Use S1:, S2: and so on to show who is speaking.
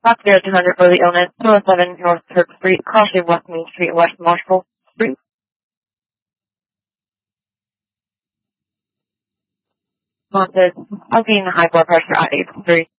S1: Box 0200 for the illness, 207 North Turk Street, Crossing West Main Street, West Marshall Street. Mom says, I've seen high blood pressure at 8:3.